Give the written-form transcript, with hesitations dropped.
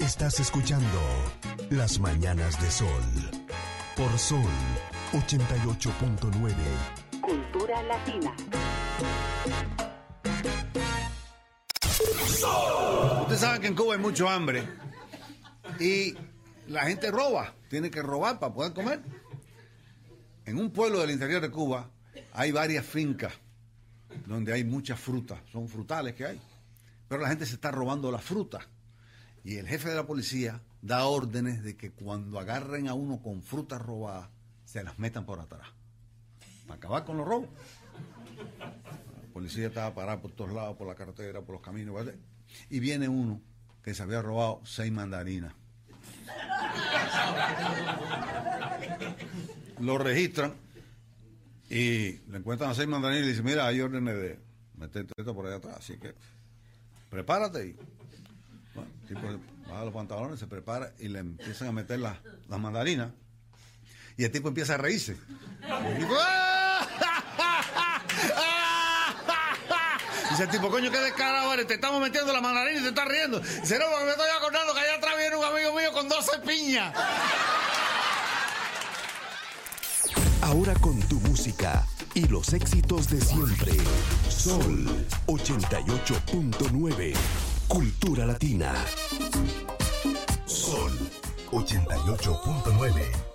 Estás escuchando Las Mañanas de Sol por Sol 88.9. Cultura Latina. Ustedes saben que en Cuba hay mucho hambre y la gente roba, tiene que robar para poder comer. En un pueblo del interior de Cuba hay varias fincas donde hay muchas frutas, son frutales que hay, pero la gente se está robando la fruta y el jefe de la policía da órdenes de que cuando agarren a uno con frutas robadas se las metan por atrás para acabar con los robos. La policía estaba parada por todos lados, por la carretera, por los caminos, ¿vale? Y viene uno que se había robado 6 mandarinas. Lo registran y le encuentran a 6 mandarinas y le dicen, mira, hay órdenes de meterte esto por allá atrás, así que prepárate. Y bueno, el tipo baja los pantalones, se prepara y le empiezan a meter las mandarinas y el tipo empieza a reírse. El tipo, dice el tipo, coño, qué descarado eres, te estamos metiendo la mandarina y te estás riendo. Dice, no, porque me estoy acordando que allá atrás viene un amigo mío con 12 piñas. Ahora con tu música y los éxitos de siempre. Sol 88.9. Cultura Latina. Sol 88.9.